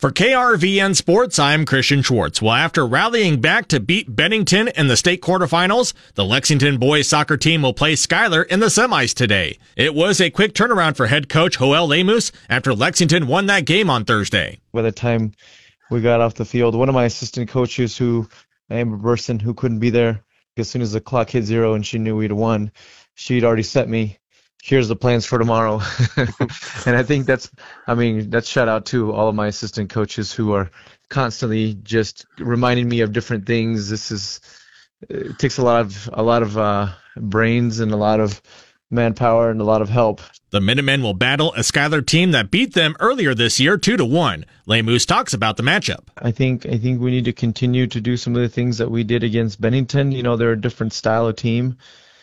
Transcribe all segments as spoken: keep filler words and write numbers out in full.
For K R V N Sports, I'm Christian Schwartz. Well, after rallying back to beat Bennington in the state quarterfinals, the Lexington boys soccer team will play Schuyler in the semis today. It was a quick turnaround for head coach Joel Lemus after Lexington won that game on Thursday. By the time we got off the field, one of my assistant coaches, who Amber Burson, who couldn't be there, as soon as the clock hit zero and she knew we'd won, she'd already set me, here's the plans for tomorrow. And I think that's, I mean, that's shout out to all of my assistant coaches who are constantly just reminding me of different things. This is, it takes a lot of, a lot of uh, brains and a lot of manpower and a lot of help. The Minutemen will battle a Schuyler team that beat them earlier this year two to one. Lemus talks about the matchup. I think I think we need to continue to do some of the things that we did against Bennington. You know, they're a different style of team.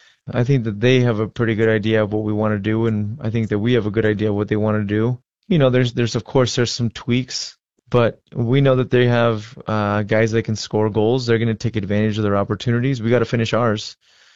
I think that they have a pretty good idea of what we want to do, and I think that we have a good idea of what they want to do. You know, there's there's of course there's some tweaks, but we know that they have uh, guys that can score goals. They're going to take advantage of their opportunities. We got to finish ours.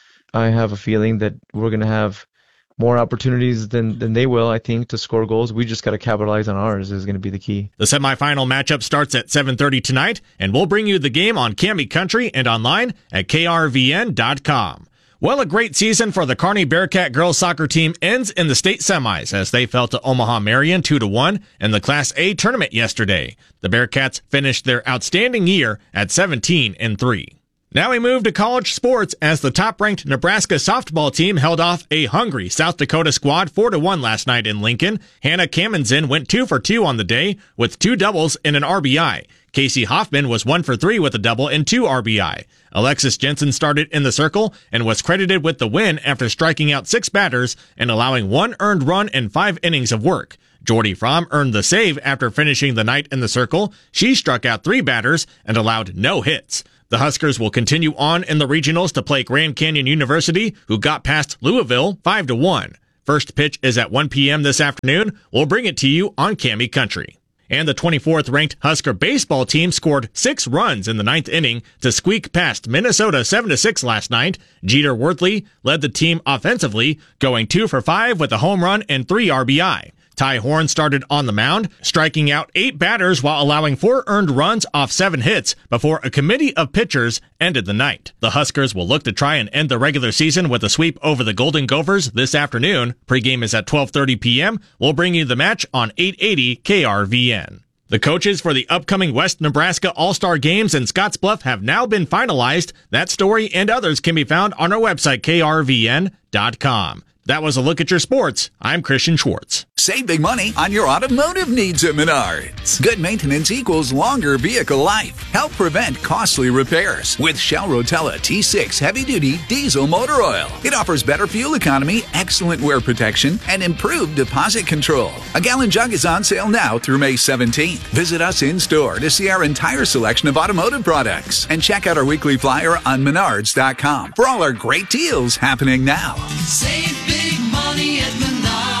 I have a feeling that we're going to have more opportunities than, than they will, I think, to score goals. We just got to capitalize on ours is going to be the key. The semifinal matchup starts at seven thirty tonight, and we'll bring you the game on Cami Country and online at K R V N dot com. Well, a great season for the Kearney Bearcat girls soccer team ends in the state semis as they fell to Omaha Marion two to one in the Class A tournament yesterday. The Bearcats finished their outstanding year at seventeen and three. Now we move to college sports as the top-ranked Nebraska softball team held off a hungry South Dakota squad four to one last night in Lincoln. Hannah Kamenzen went two for two on the day with two doubles and an R B I. Casey Hoffman was one for three with a double and two R B I. Alexis Jensen started in the circle and was credited with the win after striking out six batters and allowing one earned run and five innings of work. Jordy Fromm earned the save after finishing the night in the circle. She struck out three batters and allowed no hits. The Huskers will continue on in the regionals to play Grand Canyon University, who got past Louisville five to one. First pitch is at one p.m. this afternoon. We'll bring it to you on Cami Country. And the twenty-fourth ranked Husker baseball team scored six runs in the ninth inning to squeak past Minnesota seven to six last night. Jeter Worthley led the team offensively, going two for five with a home run and three R B I. Ty Horn started on the mound, striking out eight batters while allowing four earned runs off seven hits before a committee of pitchers ended the night. The Huskers will look to try and end the regular season with a sweep over the Golden Gophers this afternoon. Pregame is at twelve thirty p.m. We'll bring you the match on eight eighty K R V N. The coaches for the upcoming West Nebraska All-Star Games in Scottsbluff have now been finalized. That story and others can be found on our website, K R V N dot com. That was a look at your sports. I'm Christian Schwartz. Save big money on your automotive needs at Menards. Good maintenance equals longer vehicle life. Help prevent costly repairs with Shell Rotella T six heavy-duty diesel motor oil. It offers better fuel economy, excellent wear protection, and improved deposit control. A gallon jug is on sale now through May seventeenth. Visit us in-store to see our entire selection of automotive products and check out our weekly flyer on Menards dot com for all our great deals happening now. Save big money at Menards.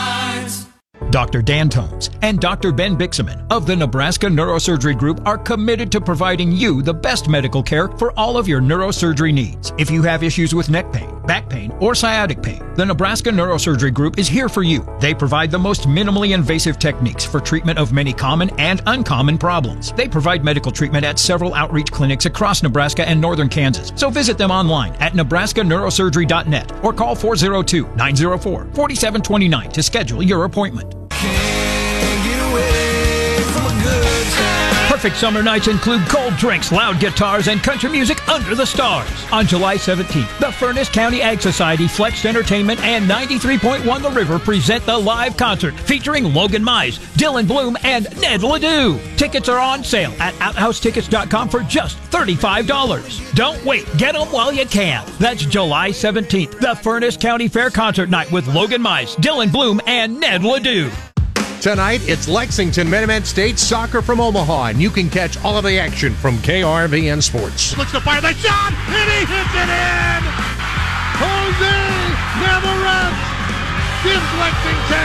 Doctor Dan Tomes and Doctor Ben Bixaman of the Nebraska Neurosurgery Group are committed to providing you the best medical care for all of your neurosurgery needs. If you have issues with neck pain, back pain, or sciatic pain, the Nebraska Neurosurgery Group is here for you. They provide the most minimally invasive techniques for treatment of many common and uncommon problems. They provide medical treatment at several outreach clinics across Nebraska and northern Kansas. So visit them online at nebraska neurosurgery dot net or call four oh two, nine oh four, four seven two nine to schedule your appointment. Perfect summer nights include cold drinks, loud guitars, and country music under the stars. On July seventeenth, the Furnace County Ag Society, Flex Entertainment, and ninety-three point one The River present the live concert featuring Logan Mize, Dylan Bloom, and Ned Ledoux. Tickets are on sale at outhouse tickets dot com for just thirty-five dollars. Don't wait. Get them while you can. That's July seventeenth, the Furnace County Fair Concert Night with Logan Mize, Dylan Bloom, and Ned Ledoux. Tonight, it's Lexington Minutemen State Soccer from Omaha, and you can catch all of the action from K R V N Sports. Looks to fire the shot, and he hits it in! Jose Navarrete gives Lexington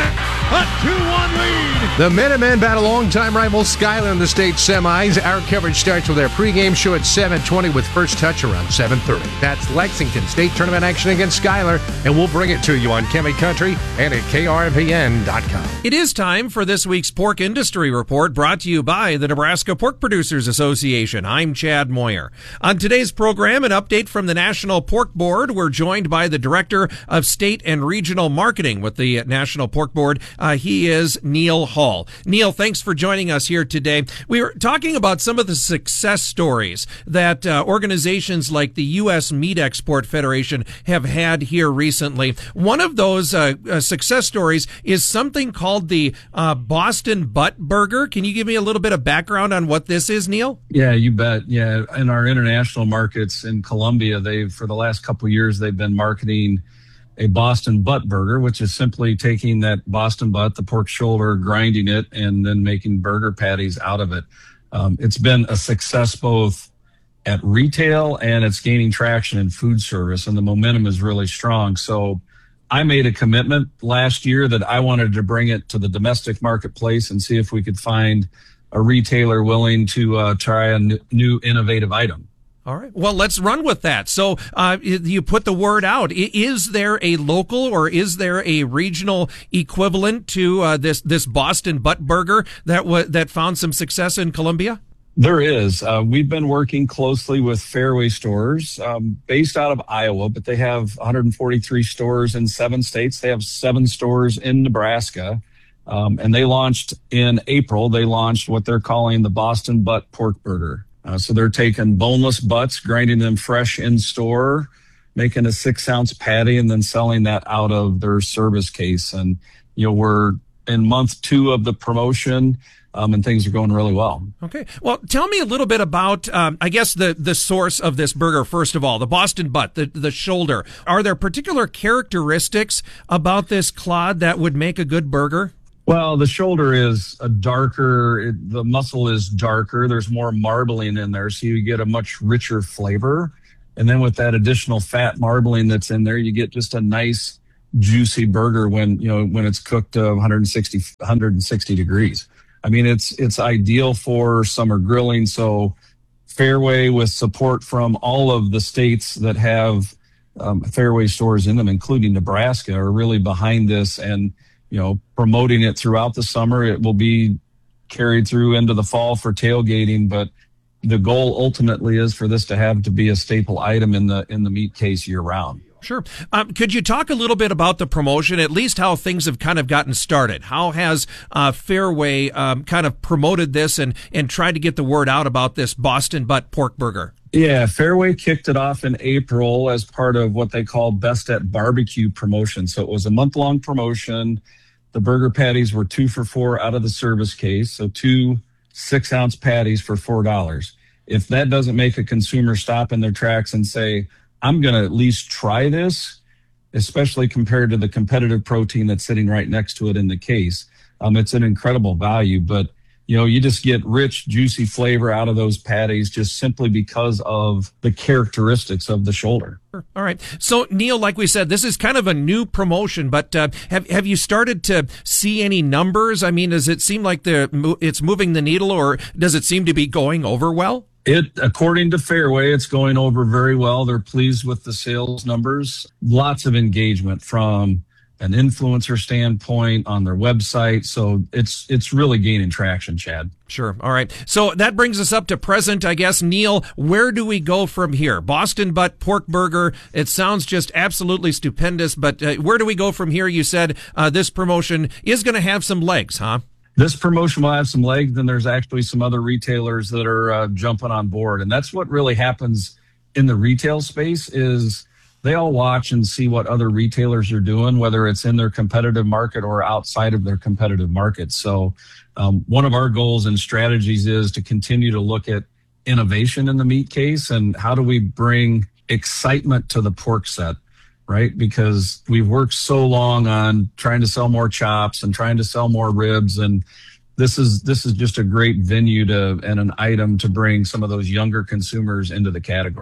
A two one lead. The Minutemen battle longtime rival Schuyler in the state semis. Our coverage starts with our pregame show at seven twenty with first touch around seven thirty. That's Lexington State Tournament action against Schuyler, and we'll bring it to you on Kemi Country and at K R V N dot com. It is time for this week's Pork Industry Report, brought to you by the Nebraska Pork Producers Association. I'm Chad Moyer. On today's program, an update from the National Pork Board. We're joined by the Director of State and Regional Marketing with the National Pork Board. Uh, he is Neil Hall. Neil, thanks for joining us here today. We were talking about some of the success stories that uh, organizations like the U S Meat Export Federation have had here recently. One of those uh, uh, success stories is something called the uh, Boston Butt Burger. Can you give me a little bit of background on what this is, Neil? Yeah, you bet. Yeah, in our international markets in Colombia, they've for the last couple of years they've been marketing a Boston butt burger, which is simply taking that Boston butt, the pork shoulder, grinding it, and then making burger patties out of it. Um, it's been a success both at retail and it's gaining traction in food service, and the momentum is really strong. So I made a commitment last year that I wanted to bring it to the domestic marketplace and see if we could find a retailer willing to uh, try a n- new innovative item. All right. Well, let's run with that. So uh, you put the word out. Is there a local or is there a regional equivalent to uh, this this Boston Butt Burger that w- that found some success in Columbia? There is. Uh, we've been working closely with Fairway Stores, um, based out of Iowa, but they have one hundred forty-three stores in seven states. They have seven stores in Nebraska. Um, and they launched in April, they launched what they're calling the Boston Butt Pork Burger. Uh, so they're taking boneless butts, grinding them fresh in store, making a six ounce patty, and then selling that out of their service case. And, you know, we're in month two of the promotion, um, and things are going really well. Okay. Well, tell me a little bit about, um, I guess, the, the source of this burger, first of all, the Boston butt, the, the shoulder. Are there particular characteristics about this clod that would make a good burger? Well, the shoulder is a darker, it, the muscle is darker. There's more marbling in there, so you get a much richer flavor. And then with that additional fat marbling that's in there, you get just a nice, juicy burger when, you know, when it's cooked to one sixty, one sixty degrees. I mean, it's, it's ideal for summer grilling. So Fairway, with support from all of the states that have um, Fairway stores in them, including Nebraska, are really behind this and, you know, promoting it throughout the summer. It will be carried through into the fall for tailgating, but the goal ultimately is for this to have to be a staple item in the in the meat case year round. Sure. Um, could you talk a little bit about the promotion, at least how things have kind of gotten started? How has uh, Fairway um, kind of promoted this and, and tried to get the word out about this Boston Butt Pork Burger? Yeah, Fairway kicked it off in April as part of what they call Best at Barbecue promotion. So it was a month-long promotion. The burger patties were two for four out of the service case, so two six-ounce patties for four dollars. If that doesn't make a consumer stop in their tracks and say, I'm going to at least try this, especially compared to the competitive protein that's sitting right next to it in the case, um, it's an incredible value. But, you know, you just get rich, juicy flavor out of those patties just simply because of the characteristics of the shoulder. All right. So, Neil, like we said, this is kind of a new promotion, but uh, have have you started to see any numbers? I mean, does it seem like the it's moving the needle, or does it seem to be going over well? It, according to Fairway, it's going over very well. They're pleased with the sales numbers. Lots of engagement from an influencer standpoint on their website. So it's it's really gaining traction, Chad. Sure. All right. So that brings us up to present, I guess. Neil, where do we go from here? Boston Butt Pork Burger. It sounds just absolutely stupendous, but uh, where do we go from here? You said uh, this promotion is going to have some legs, huh? This promotion will have some legs, and there's actually some other retailers that are uh, jumping on board. And that's what really happens in the retail space is they all watch and see what other retailers are doing, whether it's in their competitive market or outside of their competitive market. So um, one of our goals and strategies is to continue to look at innovation in the meat case and how do we bring excitement to the pork set, right? Because we've worked so long on trying to sell more chops and trying to sell more ribs. And this is this is just a great venue to and an item to bring some of those younger consumers into the category.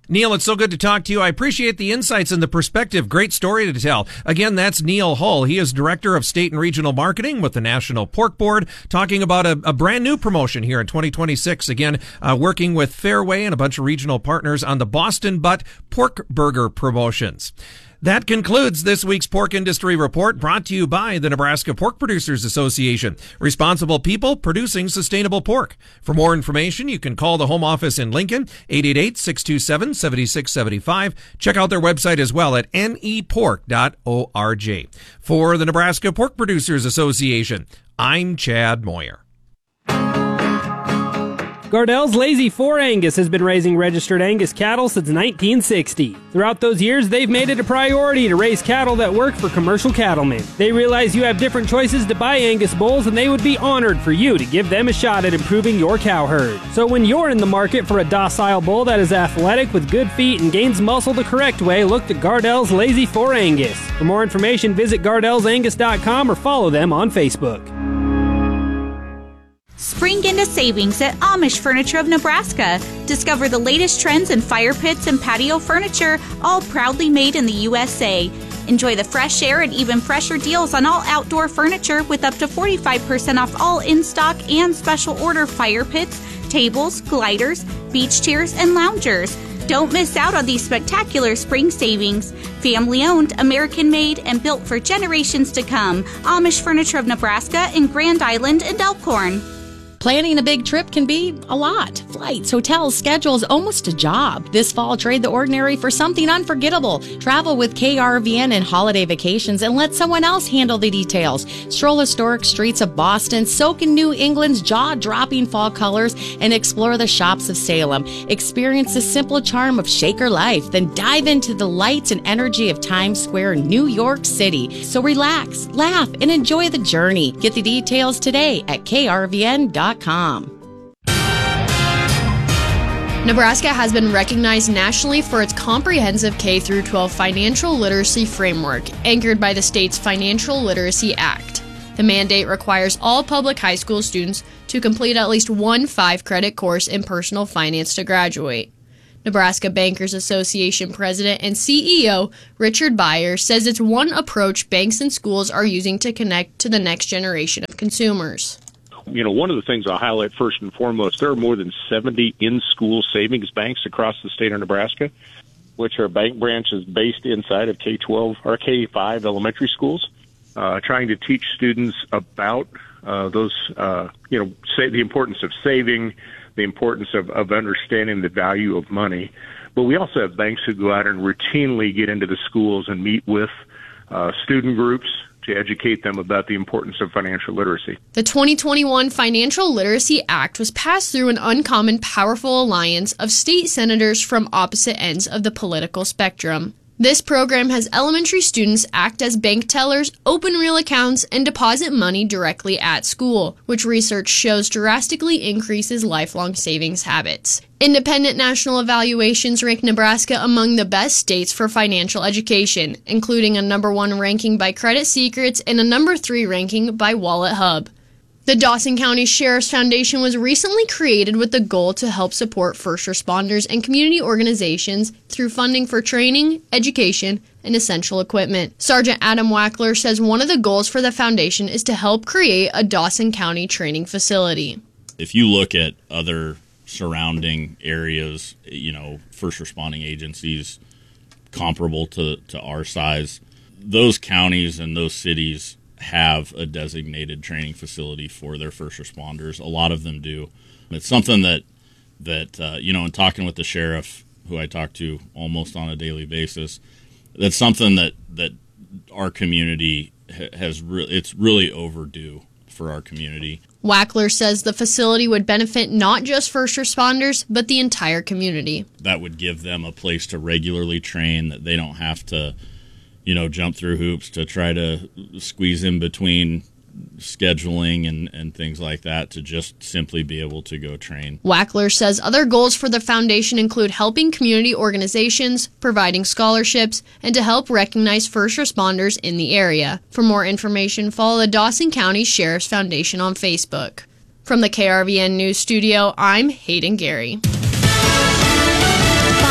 Neil, it's so good to talk to you. I appreciate the insights and the perspective. Great story to tell. Again, that's Neil Hull. He is Director of State and Regional Marketing with the National Pork Board, talking about a, a brand new promotion here in twenty twenty-six. Again, uh, working with Fairway and a bunch of regional partners on the Boston Butt Pork Burger promotions. That concludes this week's Pork Industry Report, brought to you by the Nebraska Pork Producers Association. Responsible people producing sustainable pork. For more information, you can call the home office in Lincoln, eight eight eight, six two seven, seven six seven five. Check out their website as well at N E pork dot org. For the Nebraska Pork Producers Association, I'm Chad Moyer. Gardell's Lazy four Angus has been raising registered Angus cattle since nineteen sixty. Throughout those years, they've made it a priority to raise cattle that work for commercial cattlemen. They realize you have different choices to buy Angus bulls, and they would be honored for you to give them a shot at improving your cow herd. So when you're in the market for a docile bull that is athletic with good feet and gains muscle the correct way, look to Gardell's Lazy four Angus. For more information, visit gardells angus dot com or follow them on Facebook. Spring into savings at Amish Furniture of Nebraska. Discover the latest trends in fire pits and patio furniture, all proudly made in the U S A. Enjoy the fresh air and even fresher deals on all outdoor furniture with up to forty-five percent off all in-stock and special order fire pits, tables, gliders, beach chairs, and loungers. Don't miss out on these spectacular spring savings. Family-owned, American-made, and built for generations to come. Amish Furniture of Nebraska in Grand Island and Elkhorn. Planning a big trip can be a lot. Flights, hotels, schedules, almost a job. This fall, trade the ordinary for something unforgettable. Travel with K R V N and Holiday Vacations and let someone else handle the details. Stroll historic streets of Boston, soak in New England's jaw-dropping fall colors, and explore the shops of Salem. Experience the simple charm of Shaker life, then dive into the lights and energy of Times Square, New York City. So relax, laugh, and enjoy the journey. Get the details today at K R V N dot com. Nebraska has been recognized nationally for its comprehensive K through twelve financial literacy framework, anchored by the state's Financial Literacy Act. The mandate requires all public high school students to complete at least one five-credit course in personal finance to graduate. Nebraska Bankers Association President and C E O Richard Byers says it's one approach banks and schools are using to connect to the next generation of consumers. You know, one of the things I'll highlight first and foremost, there are more than seventy in-school savings banks across the state of Nebraska, which are bank branches based inside of K twelve or K five elementary schools, uh, trying to teach students about uh, those, uh, you know, say the importance of saving, the importance of, of understanding the value of money. But we also have banks who go out and routinely get into the schools and meet with uh, student groups to educate them about the importance of financial literacy. The twenty twenty-one Financial Literacy Act was passed through an uncommon powerful alliance of state senators from opposite ends of the political spectrum. This program has elementary students act as bank tellers, open real accounts, and deposit money directly at school, which research shows drastically increases lifelong savings habits. Independent national evaluations rank Nebraska among the best states for financial education, including a number one ranking by Credit Secrets and a number three ranking by Wallet Hub. The Dawson County Sheriff's Foundation was recently created with the goal to help support first responders and community organizations through funding for training, education, and essential equipment. Sergeant Adam Wackler says one of the goals for the foundation is to help create a Dawson County training facility. If you look at other surrounding areas, you know, first responding agencies comparable to, to our size, those counties and those cities have a designated training facility for their first responders. A lot of them do. It's something that, that uh, you know, in talking with the sheriff, who I talk to almost on a daily basis, that's something that, that our community has re- it's really overdue for our community. Wackler says the facility would benefit not just first responders, but the entire community. That would give them a place to regularly train, that they don't have to, you know, jump through hoops to try to squeeze in between scheduling and, and things like that, to just simply be able to go train. Wackler says other goals for the foundation include helping community organizations, providing scholarships, and to help recognize first responders in the area. For more information, follow the Dawson County Sheriff's Foundation on Facebook. From the K R V N News Studio, I'm Hayden Gary. Fox News.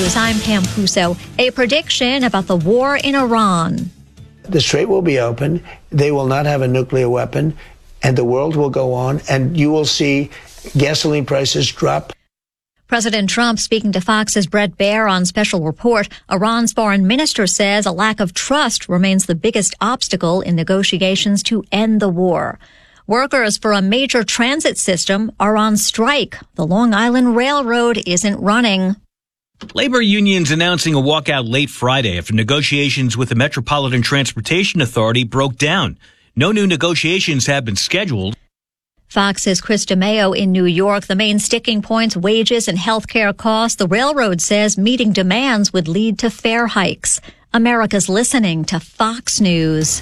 News, I'm Pam Puso. A prediction about the war in Iran. The strait will be open. They will not have a nuclear weapon, and the world will go on, and you will see gasoline prices drop. President Trump speaking to Fox's Bret Baier on Special Report. Iran's foreign minister says a lack of trust remains the biggest obstacle in negotiations to end the war. Workers for a major transit system are on strike. The Long Island Railroad isn't running. Labor unions announcing a walkout late Friday after negotiations with the Metropolitan Transportation Authority broke down. No new negotiations have been scheduled. Fox's Chris DeMeo in New York. The main sticking points, wages and health care costs. The railroad says meeting demands would lead to fare hikes. America's listening to Fox News.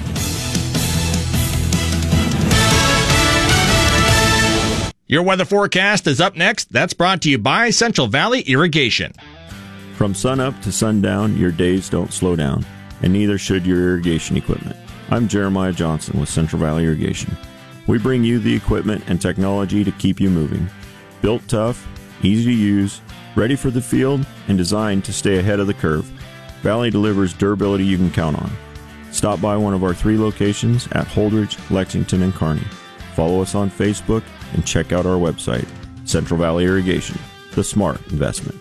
Your weather forecast is up next. That's brought to you by Central Valley Irrigation. From sunup to sundown, your days don't slow down, and neither should your irrigation equipment. I'm Jeremiah Johnson with Central Valley Irrigation. We bring you the equipment and technology to keep you moving. Built tough, easy to use, ready for the field, and designed to stay ahead of the curve. Valley delivers durability you can count on. Stop by one of our three locations at Holdridge, Lexington, and Kearney. Follow us on Facebook and check out our website, Central Valley Irrigation, the smart investment.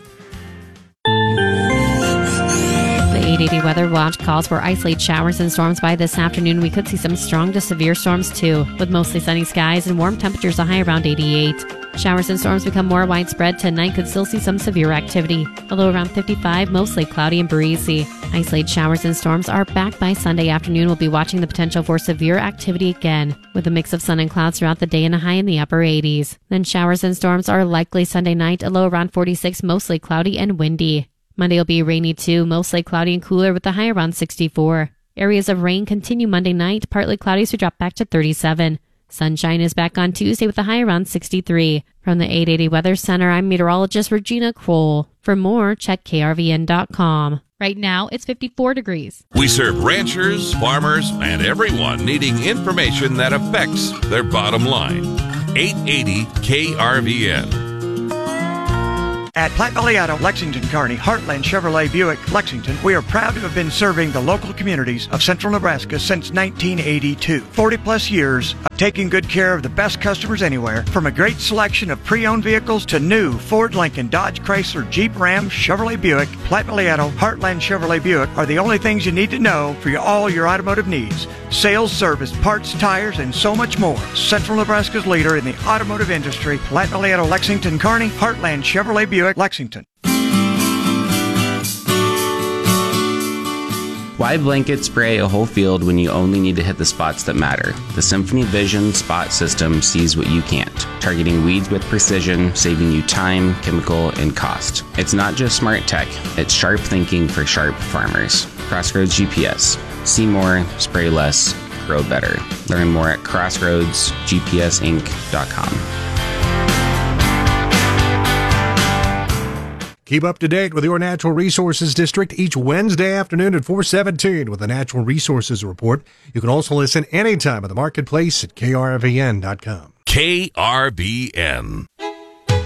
The eight eighty Weather Watch calls for isolated showers and storms by this afternoon. We could see some strong to severe storms too, with mostly sunny skies and warm temperatures, a high around eighty-eight. Showers and storms become more widespread tonight. Could still see some severe activity, although around fifty-five, mostly cloudy and breezy. Isolated showers and storms are back by Sunday afternoon. We'll be watching the potential for severe activity again, with a mix of sun and clouds throughout the day and a high in the upper eighties. Then showers and storms are likely Sunday night, a low around forty-six, mostly cloudy and windy. Monday will be rainy too, mostly cloudy and cooler with a high around sixty-four. Areas of rain continue Monday night, partly cloudy, so drop back to thirty-seven. Sunshine is back on Tuesday with a high around sixty-three. From the eight eighty Weather Center, I'm meteorologist Regina Kroll. For more, check K R V N dot com. Right now, it's fifty-four degrees. We serve ranchers, farmers, and everyone needing information that affects their bottom line. eight eighty K R V N. At Platte Valley Auto, Lexington, Kearney, Heartland Chevrolet Buick, Lexington, we are proud to have been serving the local communities of central Nebraska since nineteen eighty-two. forty plus years of taking good care of the best customers anywhere, from a great selection of pre-owned vehicles to new Ford, Lincoln, Dodge, Chrysler, Jeep, Ram, Chevrolet Buick. Platte Valley Auto, Heartland Chevrolet Buick are the only things you need to know for your, all your automotive needs. Sales, service, parts, tires, and so much more. Central Nebraska's leader in the automotive industry, Platte Valley Auto, Lexington, Kearney, Heartland Chevrolet Buick, Lexington. Why blanket spray a whole field when you only need to hit the spots that matter? The Symphony Vision Spot System sees what you can't, targeting weeds with precision, saving you time, chemical, and cost. It's not just smart tech, it's sharp thinking for sharp farmers. Crossroads G P S. See more, spray less, grow better. Learn more at crossroads g p s inc dot com. Keep up to date with your Natural Resources District each Wednesday afternoon at four seventeen with the Natural Resources Report. You can also listen anytime at the Marketplace at K R V N dot com. K R V N.